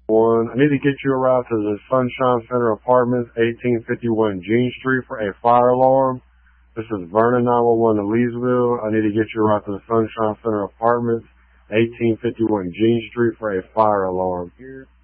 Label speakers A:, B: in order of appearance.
A: I need to get you a ride to the Sunshine Center Apartments, 1851 Jean Street for a fire alarm. This is Vernon 911 in Leesville. I need to get you a ride to the Sunshine Center Apartments, 1851 Jean Street for a fire alarm.